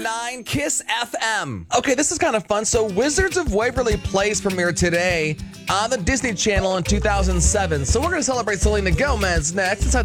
101.9 Kiss FM. Okay, this is kind of fun. So Wizards of Waverly Place premiered today on the Disney Channel in 2007. So we're going to celebrate Selena Gomez next. It's